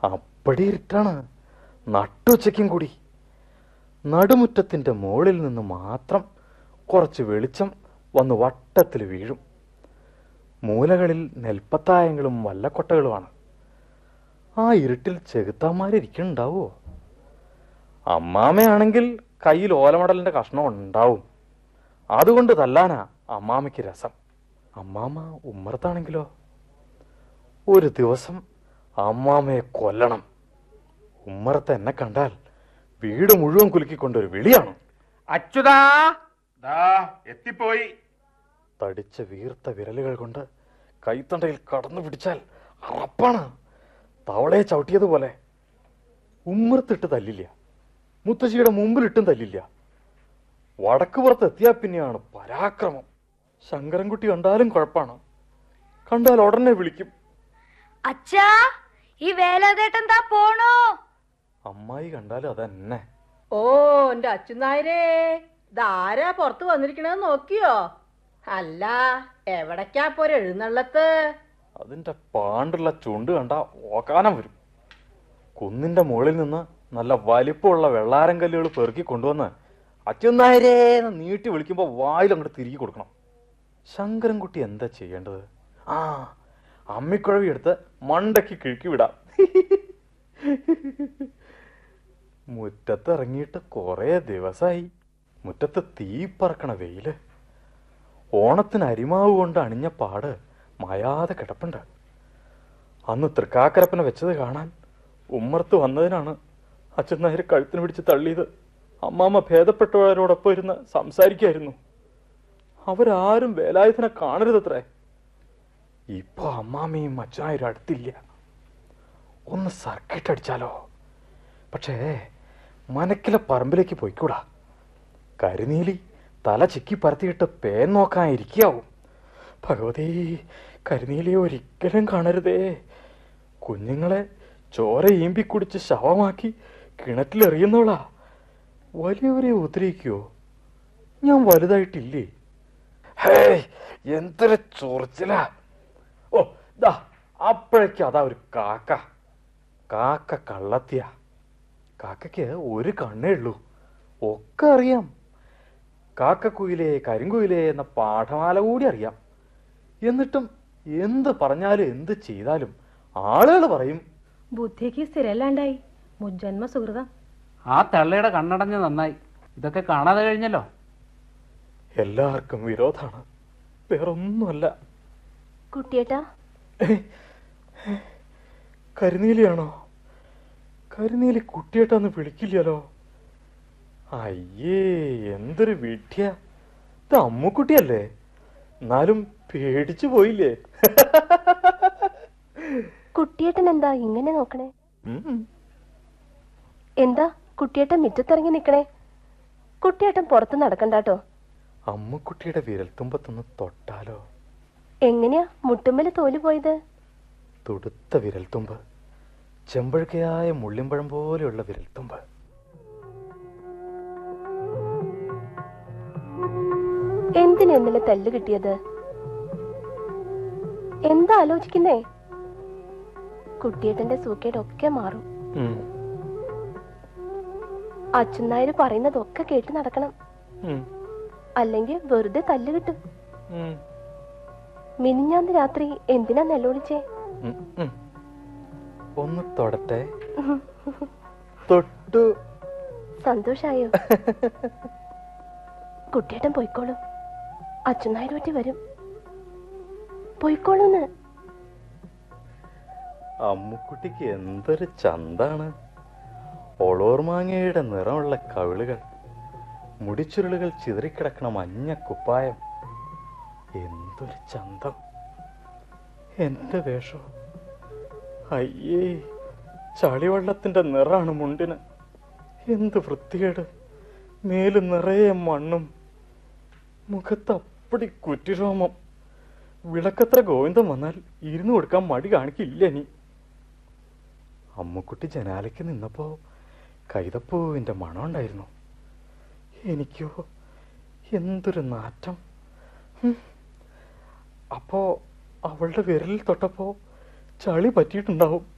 അപ്പടി ഇരുട്ടാണ്, നട്ടുച്ചയ്ക്കും കൂടി. നടുമുറ്റത്തിൻ്റെ മുകളിൽ നിന്ന് മാത്രം കുറച്ച് വെളിച്ചം വന്ന് വട്ടത്തിൽ വീഴും. മൂലകളിൽ നെൽപ്പത്തായങ്ങളും വല്ലക്കൊട്ടകളുമാണ്. ആ ഇരുട്ടിൽ ചെകുത്താന്മാരിയ്ക്കുന്നുണ്ടാവോ? അമ്മാമയാണെങ്കിൽ കയ്യിൽ ഓലമടലിൻ്റെ കഷ്ണം ഉണ്ടാവും. അതുകൊണ്ട് തല്ലാനാ അമ്മാമയ്ക്ക് രസം. അമ്മാമ ഉമ്മറത്താണെങ്കിലോ? ഒരു ദിവസം അമ്മാമയെ കൊല്ലണം. ഉമ്മറത്ത് എന്നെ കണ്ടാൽ വീട് മുഴുവൻ കുലുക്കിക്കൊണ്ടൊരു വിളിയാണ്. അച്യുതാ, എത്തിപ്പോയി. തടിച്ച വീർത്ത വിരലുകൾ കൊണ്ട് കൈത്തണ്ടയിൽ കടന്നു പിടിച്ചാൽ അറപ്പാണ്, തവളയെ ചവിട്ടിയതുപോലെ. ഉമ്മറത്തിട്ട് തല്ലില്ല, മുത്തശ്ശിയുടെ മുമ്പിലിട്ടും തല്ലില്ല. വടക്ക് പുറത്ത് എത്തിയാൽ പിന്നെയാണ് പരാക്രമം. ശങ്കരൻകുട്ടി കണ്ടാലും കുഴപ്പമാണ്, കണ്ടാൽ ഉടനെ വിളിക്കും. അച്ഛാ, ഈ വേലാതേട്ടൻ താ പോണോ? അമ്മായി കണ്ടാലും അതന്നെ. ഓ, എന്റെ അച്ഛനായരേ, ഇതാരാ പുറത്ത് വന്നിരിക്കണെന്ന് നോക്കിയോ? അല്ല, എവിടേക്കാ പോരെ എഴുന്നള്ളത്ത്? അതിന്റെ പാണ്ടുള്ള ചുണ്ട് കണ്ട ഓക്കാനം വരും. കുന്നിന്റെ മുകളിൽ നിന്ന് നല്ല വലിപ്പമുള്ള വെള്ളാരം കല്ലുകൾ പെറുക്കി കൊണ്ടുവന്ന് അച്ഛനായരേന്ന് നീട്ടി വിളിക്കുമ്പോൾ വായിൽ അങ്ങോട്ട് തിരികെ കൊടുക്കണം. ശങ്കരൻകുട്ടി എന്താ ചെയ്യേണ്ടത്? ആ, അമ്മിക്കുഴവി എടുത്ത് മണ്ടയ്ക്ക് കിഴക്കി വിടാം. മുറ്റത്ത് ഇറങ്ങിയിട്ട് കുറേ ദിവസമായി. മുറ്റത്ത് തീ പറക്കണ വെയില്. ഓണത്തിന് അരിമാവ് കൊണ്ട് അണിഞ്ഞ പാട് മായാതെ കിടപ്പുണ്ട്. അന്ന് തൃക്കാക്കരപ്പനെ വെച്ചത് കാണാൻ ഉമ്മർത്ത് വന്നതിനാണ് അച്ഛൻ നായർ കഴുത്തിന് പിടിച്ച് തള്ളിയത്. അമ്മാമ്മ ഭേദപ്പെട്ടവരോടൊപ്പം ഇരുന്ന് സംസാരിക്കായിരുന്നു. അവരാരും വേലായുധനെ കാണരുതത്രേ. ഇപ്പൊ അമ്മാമ്മയും അച്ഛനായരും അടുത്തില്ല. ഒന്ന് സർക്കിട്ട് അടിച്ചാലോ? പക്ഷേ മനക്കിലെ പറമ്പിലേക്ക് പോയിക്കൂടാ. കരിനീലി തല ചിക്കി പരത്തിയിട്ട് പേൻ നോക്കാനിരിക്കാവും. ഭഗവതി, കരിനീലിയെ ഒരിക്കലും കാണരുതേ. കുഞ്ഞുങ്ങളെ ചോര ഈമ്പി കുടിച്ച് ശവമാക്കി കിണറ്റിലെറിയുന്നവളാ. വലിയവരെ ഉദ്രവിക്കുവോ? ഞാൻ വലുതായിട്ടില്ലേ? ഹേ, എന്തൊരു ചൊറിച്ചിലാ! ഓ, ദാ അപ്പോഴേക്കും അതാ ഒരു കാക്ക. കാക്ക കള്ളത്തിയ. കാക്കയ്ക്ക് ഒരു കണ്ണേ ഉള്ളൂ, ഒക്കെ അറിയാം. കാക്കക്കുയിലേ കരിങ്കുയിലേ എന്ന പാഠമാല കൂടി അറിയാം. എന്നിട്ടും എന്ത് പറഞ്ഞാലും എന്ത് ചെയ്താലും ആളുകൾ പറയും ബുദ്ധിക്ക് സ്ഥിരല്ലാണ്ടായി. മുജ്ജന്മ സുഹൃതം. ആ തള്ളയുടെ കണ്ണടഞ്ഞ് നന്നായി. ഇതൊക്കെ കാണാതെ കഴിഞ്ഞല്ലോ. എല്ലാവർക്കും വിരോധാണ്, വേറൊന്നുമല്ല. കുട്ടിയേട്ടാ, കരിനീലിയാണോ? കരിനീലി കുട്ടിയേട്ടാന്ന് വിളിക്കില്ലല്ലോ. അയ്യേ, എന്തൊരു വിഡ്ഢിയ! ഇത് അമ്മുക്കുട്ടിയല്ലേ? എന്നാലും പേടിച്ചു പോയില്ലേ? കുട്ടിയേട്ടൻ എന്താ ഇങ്ങനെ നോക്കണേ? എന്താ കുട്ടിയേട്ടൻ മുറ്റത്തിറങ്ങി നിക്കണേ? കുട്ടിയേട്ടൻ പുറത്ത് നടക്കണ്ടാട്ടോ. അമ്മുക്കുട്ടിയുടെ വിരൽത്തുമ്പത്തൊന്ന് തൊട്ടാലോ? എങ്ങനെയാ മുട്ടുമ്മല് തോല് പോയത്? തുടുത്ത വിരൽത്തുമ്പ്, ചെമ്പഴുക്കയായ മുള്ളിമ്പഴം പോലെയുള്ള വിരൽത്തുമ്പ്. എന്തിനാ ഇന്നലെ തല്ല് കിട്ടിയത്? എന്താ ആലോചിക്കുന്നേ? കുട്ടിയേട്ടന്റെ സൂക്കേടൊക്കെ മാറും. അച്ഛനായര് പറയുന്നതൊക്കെ കേട്ട് നടക്കണം, അല്ലെങ്കിൽ വെറുതെ തല്ല് കിട്ടും. മിനിഞ്ഞാന്ന് രാത്രി എന്തിനാ നെല്ലോളിച്ചേ? ഒന്ന് തൊടട്ടെ? തൊട്ടു. സന്തോഷായോ? കുട്ടിയേട്ടൻ പോയിക്കോളും, അച്ഛനായര് പറ്റി വരും. പോയിക്കോളൂന്ന്. അമ്മുക്കുട്ടിക്ക് എന്തൊരു ചന്താണ്! ഒളോർമാങ്ങയുടെ നിറമുള്ള കവിളുകൾ, മുടിച്ചുരുളുകൾ ചിതറിക്കിടക്കണ മഞ്ഞ കുപ്പായം. എന്തൊരു ചന്തം! എന്റെ വേഷം, അയ്യേ, ചളിവെള്ളത്തിന്റെ നിറാണ് മുണ്ടിന്. എന്ത് വൃത്തികേട്! മേല് നിറയെ മണ്ണും, മുഖത്ത് അപ്പടി കുറ്റിരോമം. വിളക്കത്ര ഗോവിന്ദം വന്നാൽ ഇരുന്ന് കൊടുക്കാൻ മടി കാണിക്കില്ല നീ. അമ്മുക്കുട്ടി ജനാലയ്ക്ക് നിന്നപ്പോ കൈതപ്പൂവിന്റെ മണം ഉണ്ടായിരുന്നു. എനിക്കോ എന്തൊരു നാറ്റം! അപ്പോ അവളുടെ വിരലിൽ തൊട്ടപ്പോ ചളി പറ്റിയിട്ടുണ്ടാവും.